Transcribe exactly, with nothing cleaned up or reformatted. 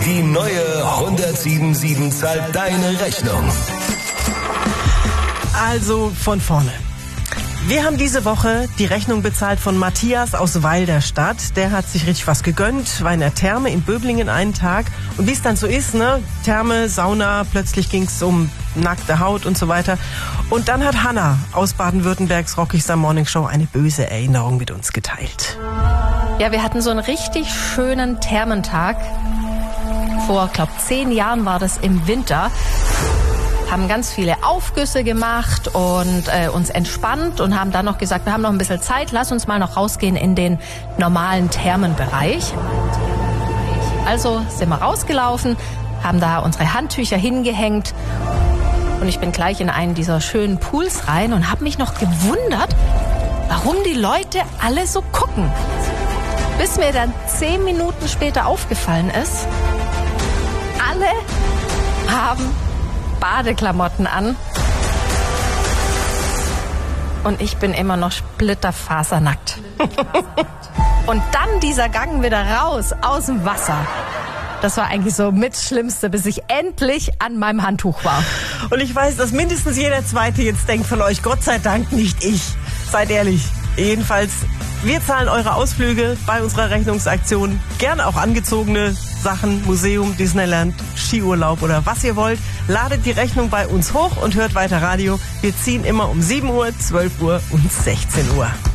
Die neue hundertsieben sieben zahlt deine Rechnung. Also von vorne. Wir haben diese Woche die Rechnung bezahlt von Matthias aus Weilerstadt. Der hat sich richtig was gegönnt, war in der Therme in Böblingen einen Tag. Und wie es dann so ist, ne, Therme, Sauna, plötzlich ging es um nackte Haut und so weiter. Und dann hat Hanna aus Baden-Württembergs Rockigster Morning Show eine böse Erinnerung mit uns geteilt. Ja, wir hatten so einen richtig schönen Thermentag. Vor, glaube zehn Jahren war das im Winter. Haben ganz viele Aufgüsse gemacht und äh, uns entspannt und haben dann noch gesagt, wir haben noch ein bisschen Zeit, lass uns mal noch rausgehen in den normalen Thermenbereich. Also sind wir rausgelaufen, haben da unsere Handtücher hingehängt und ich bin gleich in einen dieser schönen Pools rein und habe mich noch gewundert, warum die Leute alle so gucken. Bis mir dann zehn Minuten später aufgefallen ist, alle haben Badeklamotten an und ich bin immer noch splitterfasernackt. Und dann dieser Gang wieder raus aus dem Wasser. Das war eigentlich so mit das Schlimmste, bis ich endlich an meinem Handtuch war. Und ich weiß, dass mindestens jeder Zweite jetzt denkt von euch, Gott sei Dank nicht ich. Seid ehrlich. Jedenfalls, wir zahlen eure Ausflüge bei unserer Rechnungsaktion. Gerne auch angezogene Sachen, Museum, Disneyland, Skiurlaub oder was ihr wollt. Ladet die Rechnung bei uns hoch und hört weiter Radio. Wir ziehen immer um sieben Uhr, zwölf Uhr und sechzehn Uhr.